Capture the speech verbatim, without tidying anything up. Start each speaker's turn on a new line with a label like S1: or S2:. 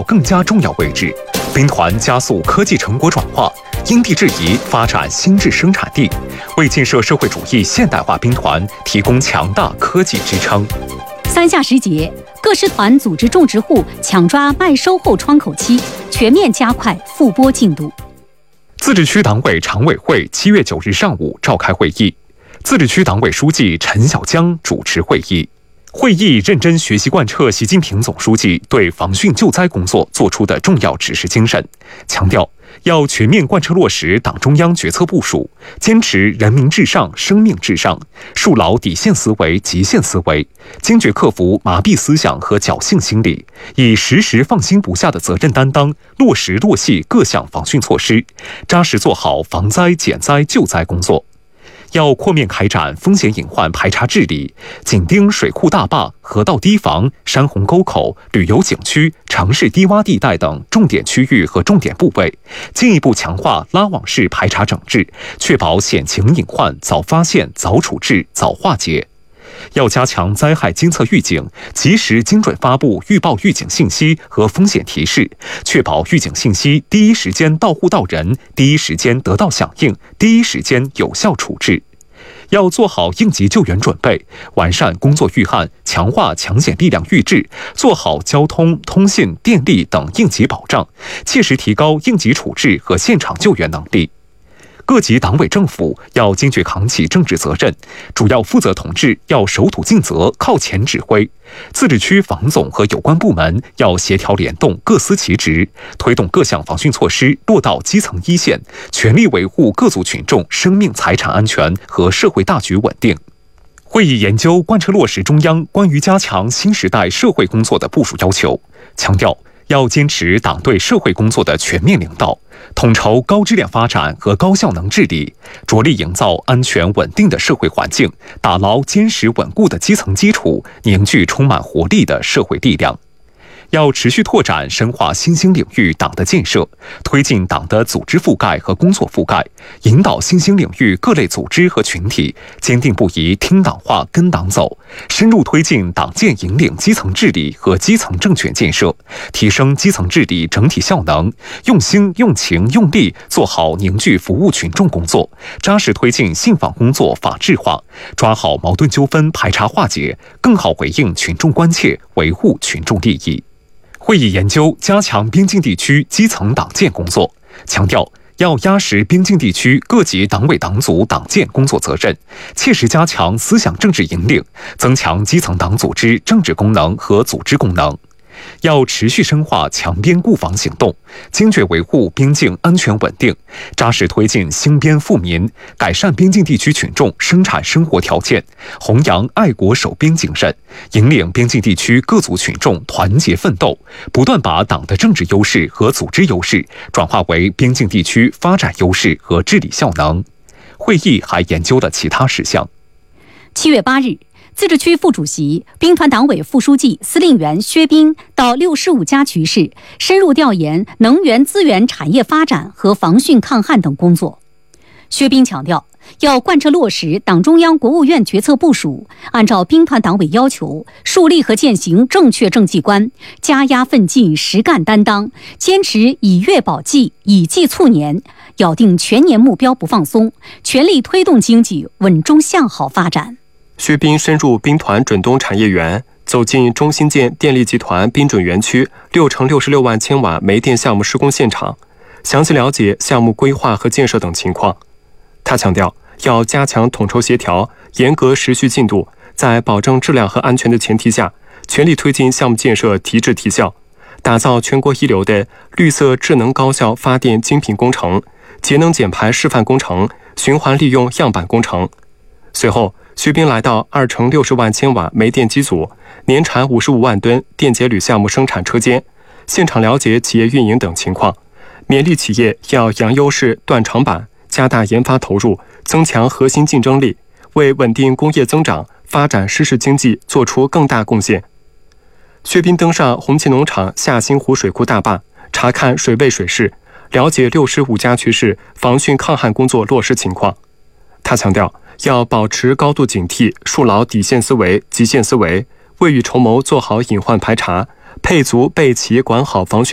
S1: 更加重要位置。兵团加速科技成果转化，因地制宜发展新质生产力，为建设社会主义现代化兵团提供强大科技支撑。
S2: 三下时节，各师团组织种植户抢抓麦收后窗口期，全面加快复播进度。
S1: 自治区党委常委会七月九日上午召开会议，自治区党委书记陈小江主持会议。会议认真学习贯彻习近平总书记对防汛救灾工作作出的重要指示精神，强调要全面贯彻落实党中央决策部署，坚持人民至上、生命至上，树牢底线思维、极限思维，坚决克服麻痹思想和侥幸心理，以时时放心不下的责任担当，落实落细各项防汛措施，扎实做好防灾减灾救灾工作。要扩面开展风险隐患排查治理，紧盯水库大坝、河道堤防、山洪沟口、旅游景区、城市低洼地带等重点区域和重点部位，进一步强化拉网式排查整治，确保险情隐患早发现、早处置、早化解。要加强灾害监测预警，及时精准发布预报预警信息和风险提示，确保预警信息第一时间到户到人，第一时间得到响应，第一时间有效处置。要做好应急救援准备，完善工作预案，强化抢险力量预置，做好交通、通信、电力等应急保障，切实提高应急处置和现场救援能力。各级党委政府要坚决扛起政治责任，主要负责同志要守土尽责、靠前指挥，自治区防总和有关部门要协调联动、各司其职，推动各项防汛措施落到基层一线，全力维护各族群众生命财产安全和社会大局稳定。会议研究贯彻落实中央关于加强新时代社会工作的部署要求，强调要坚持党对社会工作的全面领导，统筹高质量发展和高效能治理，着力营造安全稳定的社会环境，打牢坚实稳固的基层基础，凝聚充满活力的社会力量。要持续拓展深化新兴领域党的建设，推进党的组织覆盖和工作覆盖，引导新兴领域各类组织和群体坚定不移听党话跟党走，深入推进党建引领基层治理和基层政权建设，提升基层治理整体效能，用心用情用力做好凝聚服务群众工作，扎实推进信访工作法治化，抓好矛盾纠纷排查化解，更好回应群众关切，维护群众利益。会议研究加强边境地区基层党建工作，强调要压实边境地区各级党委党组党建工作责任，切实加强思想政治引领，增强基层党组织政治功能和组织功能。要持续深化强边固防行动，坚决维护边境安全稳定，扎实推进兴边富民，改善边境地区群众生产生活条件，弘扬爱国守边精神，引领边境地区各族群众团结奋斗，不断把党的政治优势和组织优势转化为边境地区发展优势和治理效能。会议还研究了其他事项。
S2: 七月八日，自治区副主席、兵团党委副书记、司令员薛斌到六十五家区市深入调研能源资源产业发展和防汛抗旱等工作。薛斌强调，要贯彻落实党中央、国务院决策部署，按照兵团党委要求，树立和践行正确政绩观，加压奋进、实干担当，坚持以月保绩、以季促年，咬定全年目标不放松，全力推动经济稳中向好发展。
S3: 薛斌深入兵团准东产业园，走进中新建电力集团滨准园区六乘六十六万千瓦煤电项目施工现场，详细了解项目规划和建设等情况。他强调，要加强统筹协调，严格时序进度，在保证质量和安全的前提下，全力推进项目建设提质提效，打造全国一流的绿色智能高效发电精品工程、节能减排示范工程、循环利用样板工程。随后，薛斌来到二乘六十万千瓦煤电机组年产五十五万吨电解铝项目生产车间，现场了解企业运营等情况，勉励企业要扬优势、断长板，加大研发投入，增强核心竞争力，为稳定工业增长、发展湿式经济做出更大贡献。薛斌登上红旗农场下新湖水库大坝，查看水位水势，了解六十五家区市防汛抗旱工作落实情况。他强调，要保持高度警惕，树牢底线思维、极限思维，未雨绸缪做好隐患排查，配足备齐管好防汛